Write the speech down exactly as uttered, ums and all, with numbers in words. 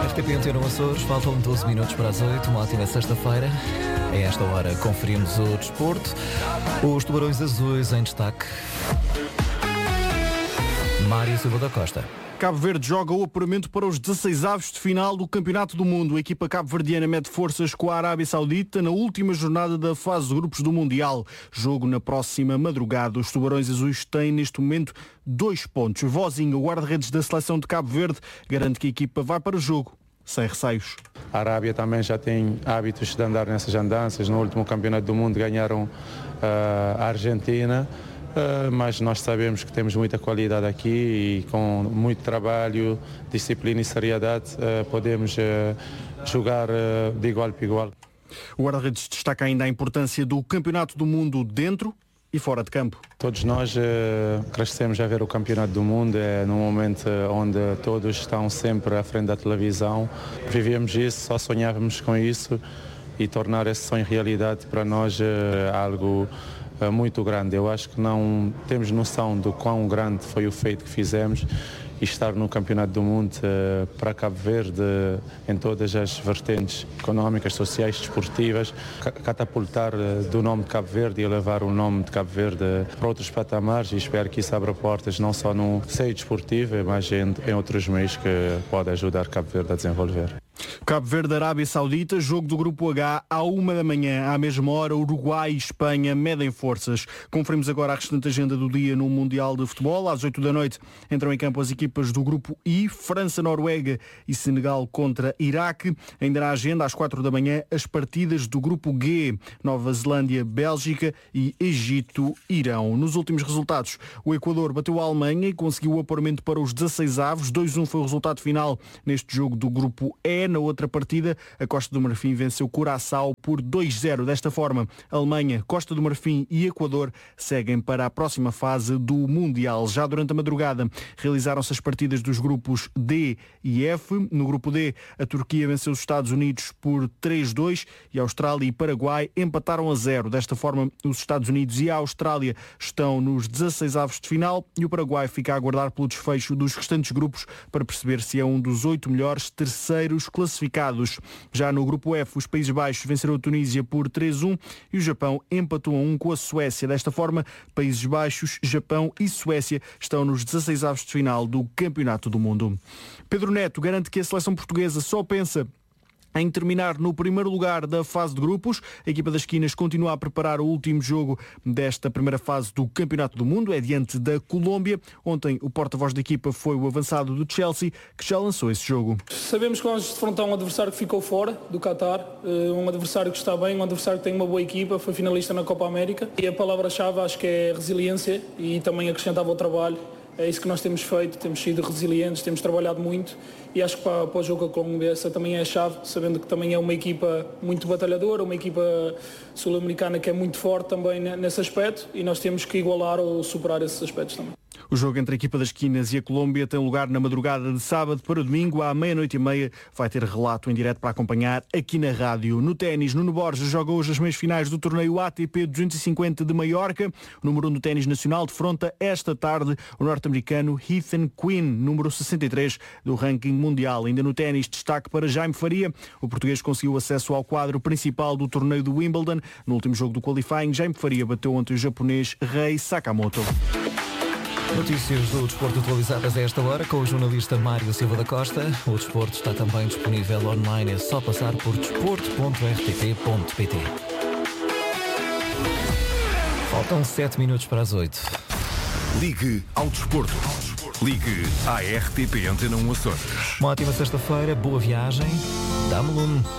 R T P Antena Açores, faltam doze minutos para as oito, uma ótima sexta-feira. A esta hora conferimos o desporto. Os Tubarões Azuis em destaque. Mário Silva da Costa. Cabo Verde joga o apuramento para os dezasseis avos de final do Campeonato do Mundo. A equipa cabo-verdiana mede forças com a Arábia Saudita na última jornada da fase de grupos do Mundial. Jogo na próxima madrugada. Os Tubarões Azuis têm neste momento dois pontos. Vozinho, o guarda-redes da seleção de Cabo Verde, garante que a equipa vai para o jogo sem receios. A Arábia também já tem hábitos de andar nessas andanças. No último Campeonato do Mundo ganharam uh, a Argentina. Uh, mas nós sabemos que temos muita qualidade aqui e com muito trabalho, disciplina e seriedade uh, podemos uh, jogar uh, de igual para igual. O guarda-redes destaca ainda a importância do Campeonato do Mundo dentro e fora de campo. Todos nós uh, crescemos a ver o Campeonato do Mundo, é num momento onde todos estão sempre à frente da televisão. Vivíamos isso, só sonhávamos com isso e tornar esse sonho realidade para nós uh, algo muito grande. Eu acho que não temos noção do quão grande foi o feito que fizemos e estar no Campeonato do Mundo uh, para Cabo Verde uh, em todas as vertentes económicas, sociais, desportivas, catapultar uh, do nome de Cabo Verde e levar o nome de Cabo Verde uh, para outros patamares, e espero que isso abra portas não só no seio desportivo, mas em, em outros meios que podem ajudar Cabo Verde a desenvolver. Cabo Verde, Arábia Saudita, jogo do Grupo H, à uma da manhã, à mesma hora, Uruguai e Espanha medem forças. Conferimos agora a restante agenda do dia no Mundial de Futebol. Às oito da noite entram em campo as equipas do Grupo I, França, Noruega e Senegal contra Iraque. Ainda na agenda, às quatro da manhã, as partidas do Grupo G, Nova Zelândia, Bélgica e Egito, Irão. Nos últimos resultados, o Equador bateu a Alemanha e conseguiu o apuramento para os dezasseis avos. dois a um foi o resultado final neste jogo do Grupo E. Na outra partida, a Costa do Marfim venceu Curaçao por dois a zero. Desta forma, Alemanha, Costa do Marfim e Equador seguem para a próxima fase do Mundial. Já durante a madrugada, realizaram-se as partidas dos grupos D e F. No grupo D, a Turquia venceu os Estados Unidos por três a dois e a Austrália e Paraguai empataram a zero. Desta forma, os Estados Unidos e a Austrália estão nos dezasseis avos de final e o Paraguai fica a aguardar pelo desfecho dos restantes grupos para perceber se é um dos oito melhores terceiros classificados. Já no grupo F, os Países Baixos venceram a Tunísia por três a um e o Japão empatou a um com a Suécia. Desta forma, Países Baixos, Japão e Suécia estão nos dezasseis avos de final do Campeonato do Mundo. Pedro Neto garante que a seleção portuguesa só pensa em terminar no primeiro lugar da fase de grupos. A equipa das Esquinas continua a preparar o último jogo desta primeira fase do Campeonato do Mundo, é diante da Colômbia. Ontem o porta-voz da equipa foi o avançado do Chelsea, que já lançou esse jogo. Sabemos que vamos defrontar um adversário que ficou fora do Qatar, um adversário que está bem, um adversário que tem uma boa equipa, foi finalista na Copa América, e a palavra-chave acho que é resiliência e também acrescentava o trabalho. É isso que nós temos feito, temos sido resilientes, temos trabalhado muito e acho que para, para o jogo com a Colômbia essa também é a chave, sabendo que também é uma equipa muito batalhadora, uma equipa sul-americana que é muito forte também nesse aspecto e nós temos que igualar ou superar esses aspectos também. O jogo entre a equipa das Esquinas e a Colômbia tem lugar na madrugada de sábado para domingo, à meia-noite e meia. Vai ter relato em direto para acompanhar aqui na rádio. No ténis, Nuno Borges joga hoje as meias finais do torneio A T P duzentos e cinquenta de Maiorca. O número um do ténis nacional defronta esta tarde o norte-americano Ethan Quinn, número sessenta e três do ranking mundial. Ainda no ténis, destaque para Jaime Faria. O português conseguiu acesso ao quadro principal do torneio do Wimbledon. No último jogo do qualifying, Jaime Faria bateu ontem o japonês Rei Sakamoto. Notícias do desporto atualizadas a esta hora com o jornalista Mário Silva da Costa. O desporto está também disponível online, é só passar por desporto ponto r t p ponto p t. Faltam sete minutos para as oito. Ligue ao desporto. Ligue à R T P Antena um Açores. Uma ótima sexta-feira, boa viagem. Dá-me lume.